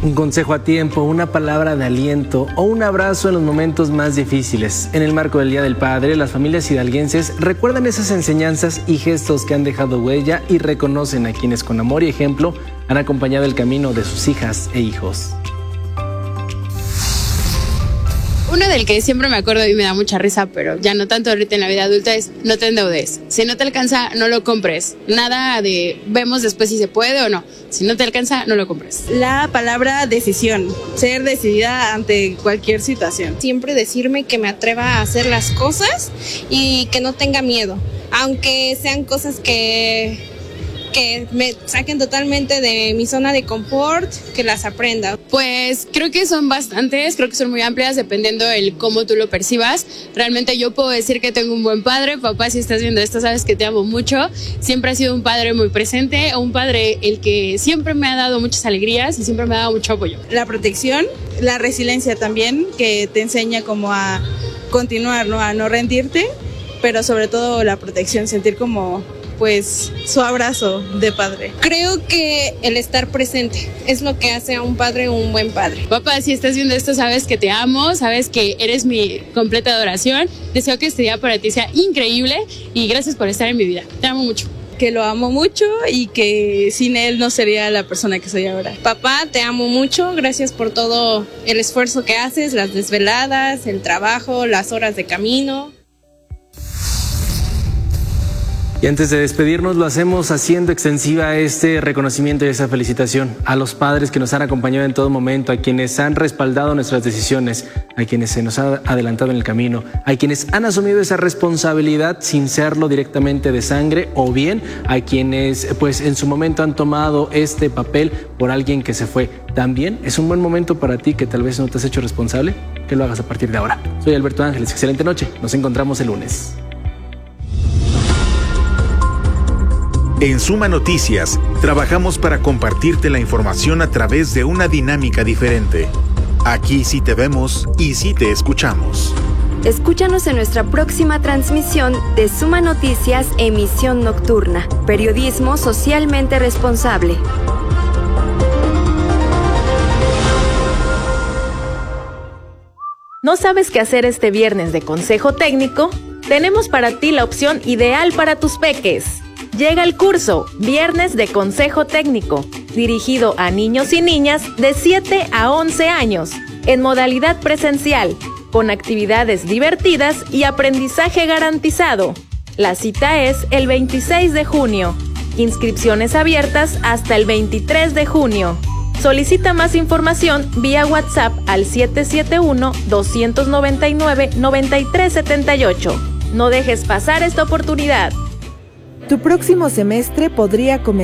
Un consejo a tiempo, una palabra de aliento o un abrazo en los momentos más difíciles. En el marco del Día del Padre, las familias hidalguenses recuerdan esas enseñanzas y gestos que han dejado huella y reconocen a quienes con amor y ejemplo han acompañado el camino de sus hijas e hijos. Uno del que siempre me acuerdo y me da mucha risa, pero ya no tanto ahorita en la vida adulta, es no te endeudes. Si no te alcanza, no lo compres. Nada de vemos después si se puede o no. Si no te alcanza, no lo compres. La palabra decisión, ser decidida ante cualquier situación. Siempre decirme que me atreva a hacer las cosas y que no tenga miedo, aunque sean cosas que me saquen totalmente de mi zona de confort, que las aprenda. Pues creo que son bastantes, creo que son muy amplias dependiendo el cómo tú lo percibas. Realmente yo puedo decir que tengo un buen padre. Papá, si estás viendo esto, sabes que te amo mucho. Siempre has sido un padre muy presente, un padre el que siempre me ha dado muchas alegrías y siempre me ha dado mucho apoyo. La protección, la resiliencia también, que te enseña como a continuar, ¿no? A no rendirte, pero sobre todo la protección, sentir como pues su abrazo de padre. Creo que el estar presente es lo que hace a un padre un buen padre. Papá, si estás viendo esto, sabes que te amo, sabes que eres mi completa adoración. Deseo que este día para ti sea increíble y gracias por estar en mi vida. Te amo mucho. Que lo amo mucho y que sin él no sería la persona que soy ahora. Papá, te amo mucho, gracias por todo el esfuerzo que haces, las desveladas, el trabajo, las horas de camino. Y antes de despedirnos, lo hacemos haciendo extensiva este reconocimiento y esa felicitación a los padres que nos han acompañado en todo momento, a quienes han respaldado nuestras decisiones, a quienes se nos han adelantado en el camino, a quienes han asumido esa responsabilidad sin serlo directamente de sangre, o bien a quienes pues en su momento han tomado este papel por alguien que se fue. También es un buen momento para ti que tal vez no te has hecho responsable, que lo hagas a partir de ahora. Soy Alberto Ángeles, excelente noche, nos encontramos el lunes. En Suma Noticias, trabajamos para compartirte la información a través de una dinámica diferente. Aquí sí te vemos y sí te escuchamos. Escúchanos en nuestra próxima transmisión de Suma Noticias, emisión nocturna. Periodismo socialmente responsable. ¿No sabes qué hacer este viernes de consejo técnico? Tenemos para ti la opción ideal para tus peques. Llega el curso Viernes de Consejo Técnico, dirigido a niños y niñas de 7 a 11 años, en modalidad presencial, con actividades divertidas y aprendizaje garantizado. La cita es el 26 de junio. Inscripciones abiertas hasta el 23 de junio. Solicita más información vía WhatsApp al 771-299-9378. No dejes pasar esta oportunidad. Tu próximo semestre podría comenzar